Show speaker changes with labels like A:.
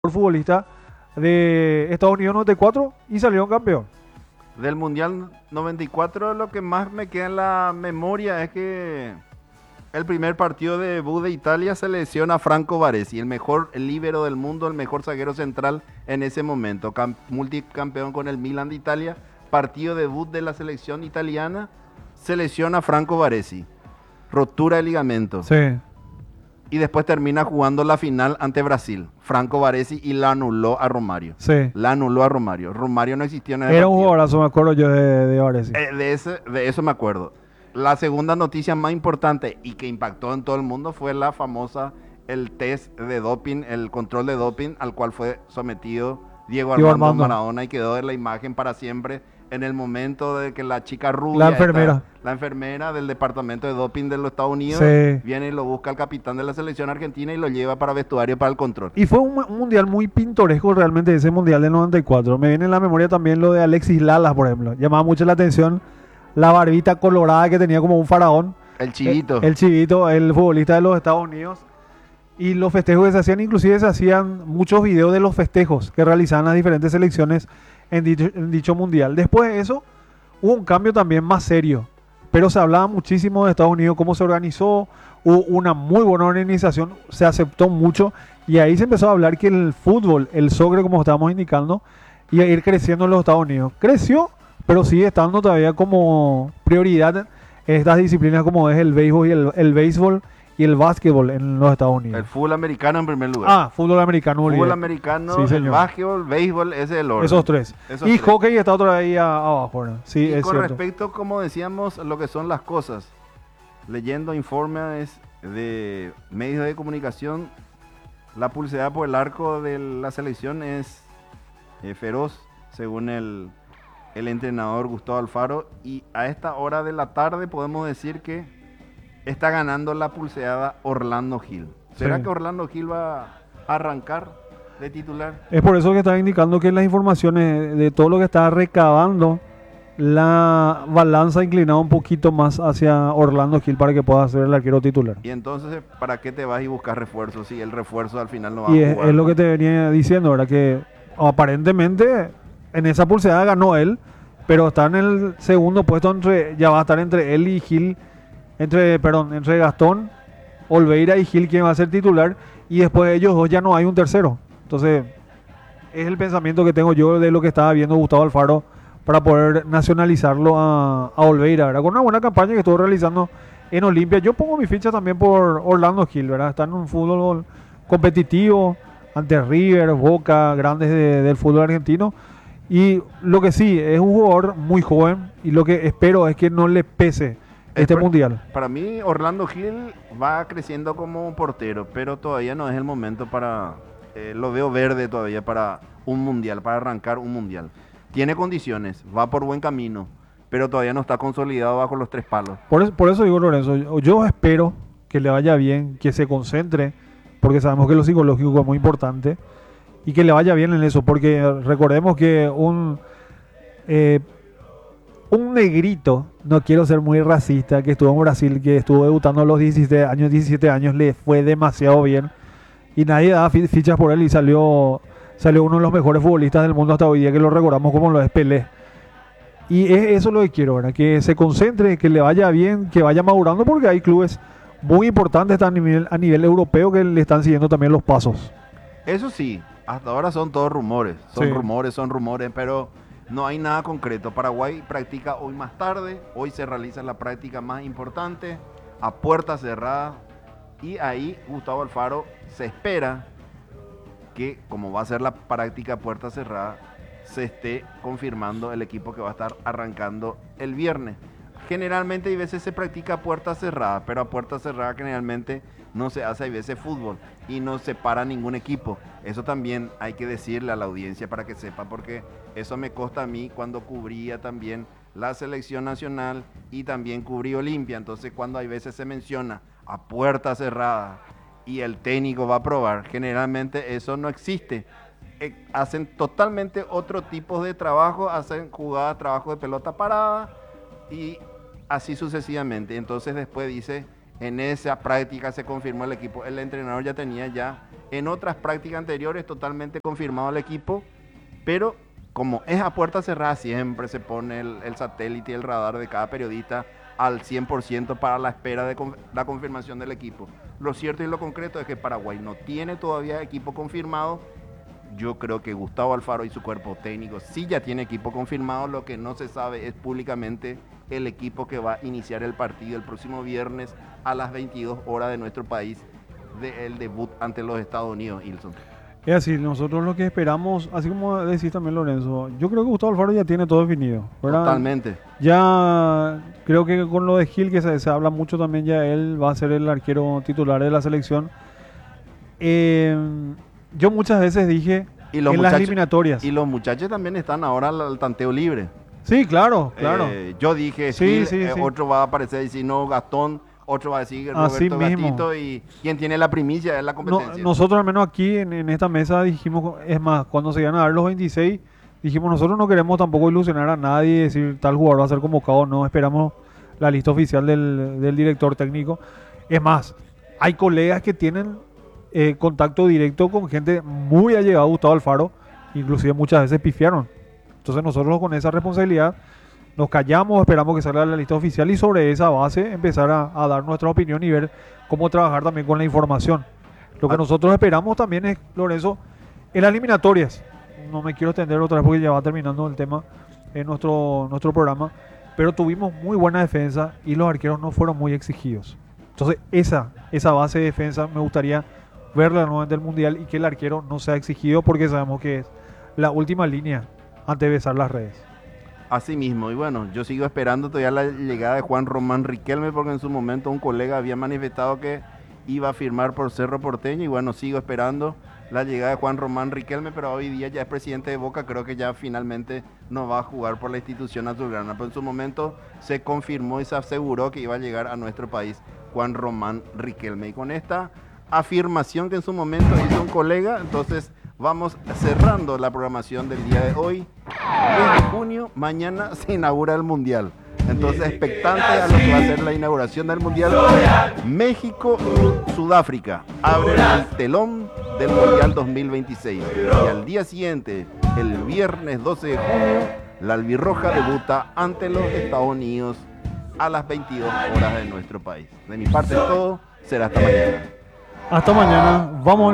A: futbolista de Estados Unidos 94 y salieron campeón.
B: Del Mundial 94 lo que más me queda en la memoria es que el primer partido de debut de Italia se lesiona a Franco Baresi, el mejor líbero del mundo, el mejor zaguero central en ese momento, multicampeón con el Milan de Italia, partido debut de la selección italiana, se lesiona a Franco Baresi, rotura de ligamento.
A: Sí.
B: Y después termina jugando la final ante Brasil, Franco Baresi, y la anuló a Romario.
A: Sí.
B: La anuló a Romario. Romario no existió en el
A: Era un
B: partido.
A: jugadorazo, me acuerdo yo de Baresi.
B: De eso me acuerdo. La segunda noticia más importante y que impactó en todo el mundo fue la famosa, el test de doping, el control de doping al cual fue sometido Diego Armando Maradona y quedó en la imagen para siempre en el momento de que la chica rubia, la enfermera del departamento de doping de los Estados Unidos,
A: sí,
B: viene y lo busca al capitán de la selección argentina y lo lleva para vestuario para el control.
A: Y fue un mundial muy pintoresco realmente, ese mundial del 94. Me viene en la memoria también lo de Alexis Lalas, por ejemplo. Llamaba mucho la atención la barbita colorada que tenía como un faraón.
B: El chivito.
A: El chivito, el futbolista de los Estados Unidos. Y los festejos que se hacían, inclusive se hacían muchos videos de los festejos que realizaban las diferentes selecciones en dicho mundial. Después de eso, hubo un cambio también más serio. Pero se hablaba muchísimo de Estados Unidos, cómo se organizó, hubo una muy buena organización, se aceptó mucho. Y ahí se empezó a hablar que el fútbol, el soccer, como estábamos indicando, iba a ir creciendo en los Estados Unidos. Creció, pero sigue estando todavía como prioridad estas disciplinas como es el béisbol el béisbol y el básquetbol en los Estados Unidos.
B: El fútbol americano en primer lugar.
A: Fútbol americano.
B: Fútbol americano, sí, el básquetbol, béisbol, ese es el orden.
A: Esos tres. Y hockey está otra vez ahí abajo, ¿no? Sí,
B: y
A: es
B: con
A: cierto.
B: Respecto, como decíamos, lo que son las cosas, leyendo informes de medios de comunicación, la pulseada por el arco de la selección es feroz, según el entrenador Gustavo Alfaro, y a esta hora de la tarde podemos decir que está ganando la pulseada Orlando Gil. ¿Será que Orlando Gil va a arrancar de titular?
A: Es por eso que estaba indicando que las informaciones de todo lo que está recabando, la balanza inclinada un poquito más hacia Orlando Gil para que pueda ser el arquero titular.
B: Y entonces, ¿para qué te vas y buscas refuerzos si el refuerzo al final no va a
A: jugar?
B: Y
A: es lo que te venía diciendo, ¿verdad? Que aparentemente en esa pulseada ganó él, pero está en el segundo puesto, ya va a estar entre él y Gil, entre Gastón, Olveira y Gil, quien va a ser titular, y después de ellos dos ya no hay un tercero. Entonces, es el pensamiento que tengo yo de lo que estaba viendo Gustavo Alfaro para poder nacionalizarlo a Olveira, ¿verdad? Con una buena campaña que estuvo realizando en Olimpia. Yo pongo mi ficha también por Orlando Gil, ¿verdad? Está en un fútbol competitivo ante River, Boca, grandes del fútbol argentino. Y lo que sí, es un jugador muy joven y lo que espero es que no le pese mundial.
B: Para mí Orlando Gil va creciendo como portero, pero todavía no es el momento para, lo veo verde todavía para un mundial, para arrancar un mundial. Tiene condiciones, va por buen camino, pero todavía no está consolidado bajo los tres palos.
A: Por eso digo, Lorenzo, yo espero que le vaya bien, que se concentre, porque sabemos que lo psicológico es muy importante, y que le vaya bien en eso, porque recordemos que un negrito, no quiero ser muy racista, que estuvo en Brasil, que estuvo debutando a los 17 años, le fue demasiado bien y nadie daba fichas por él y salió uno de los mejores futbolistas del mundo hasta hoy día, que lo recordamos como lo es Pelé. Y eso es lo que quiero, ¿verdad? Que se concentre, que le vaya bien, que vaya madurando, porque hay clubes muy importantes a nivel europeo que le están siguiendo también los pasos.
B: Eso sí, hasta ahora son todos rumores, son rumores, pero no hay nada concreto. Paraguay practica hoy más tarde, hoy se realiza la práctica más importante, a puerta cerrada, y ahí Gustavo Alfaro se espera que, como va a ser la práctica a puerta cerrada, se esté confirmando el equipo que va a estar arrancando el viernes. Generalmente hay veces se practica a puerta cerrada, pero a puerta cerrada generalmente no se hace, hay veces fútbol y no se para ningún equipo. Eso también hay que decirle a la audiencia para que sepa, porque eso me consta a mí cuando cubría también la selección nacional y también cubrí Olimpia. Entonces, cuando hay veces se menciona a puerta cerrada y el técnico va a probar, generalmente eso no existe. Hacen totalmente otro tipo de trabajo, hacen jugadas, trabajo de pelota parada y así sucesivamente. Entonces después dice, En esa práctica se confirmó el equipo. El entrenador ya tenía en otras prácticas anteriores totalmente confirmado el equipo, pero como es a puerta cerrada, siempre se pone el satélite y el radar de cada periodista al 100% para la espera de la confirmación del equipo. Lo cierto y lo concreto es que Paraguay no tiene todavía equipo confirmado. Yo creo que Gustavo Alfaro y su cuerpo técnico sí ya tiene equipo confirmado. Lo que no se sabe es públicamente el equipo que va a iniciar el partido el próximo viernes a las 22 horas de nuestro país, del debut ante los Estados Unidos, Ilson.
A: Es así, nosotros lo que esperamos, así como decís también Lorenzo, yo creo que Gustavo Alfaro ya tiene todo definido, ¿verdad?
B: Totalmente.
A: Ya creo que con lo de Gil, que se habla mucho también, ya él va a ser el arquero titular de la selección. Yo muchas veces dije en las eliminatorias.
B: Y los muchachos también están ahora al tanteo libre.
A: Sí, claro.
B: Yo dije,
A: sí,
B: otro va a aparecer y si no, Gastón. Otro va a decir Roberto Gatito, y quien tiene la primicia es la competencia.
A: Nosotros al menos aquí en esta mesa dijimos, es más, cuando se iban a dar los 26, dijimos nosotros no queremos tampoco ilusionar a nadie y decir tal jugador va a ser convocado, no, esperamos la lista oficial del director técnico. Es más, hay colegas que tienen contacto directo con gente muy allegada a Gustavo Alfaro, inclusive muchas veces pifiaron. Entonces nosotros con esa responsabilidad nos callamos, esperamos que salga la lista oficial y sobre esa base empezar a dar nuestra opinión y ver cómo trabajar también con la información. Lo que nosotros esperamos también es, Lorenzo, en las eliminatorias. No me quiero extender otra vez porque ya va terminando el tema en nuestro programa, pero tuvimos muy buena defensa y los arqueros no fueron muy exigidos. Entonces esa base de defensa me gustaría verla nuevamente del Mundial y que el arquero no sea exigido porque sabemos que es la última línea antes de besar las redes.
B: Así mismo, y bueno, yo sigo esperando todavía la llegada de Juan Román Riquelme, porque en su momento un colega había manifestado que iba a firmar por Cerro Porteño, y bueno, sigo esperando la llegada de Juan Román Riquelme, pero hoy día ya es presidente de Boca, creo que ya finalmente no va a jugar por la institución azulgrana, pero en su momento se confirmó y se aseguró que iba a llegar a nuestro país Juan Román Riquelme, y con esta afirmación que en su momento hizo un colega, entonces vamos cerrando la programación del día de hoy. 10 de junio, mañana se inaugura el Mundial. Entonces, expectante a lo que va a ser la inauguración del Mundial. México-Sudáfrica abre el telón del Mundial 2026. Y al día siguiente, el viernes 12 de junio, la albirroja debuta ante los Estados Unidos a las 22 horas de nuestro país. De mi parte es todo. Será hasta mañana.
A: Hasta mañana. Vamos.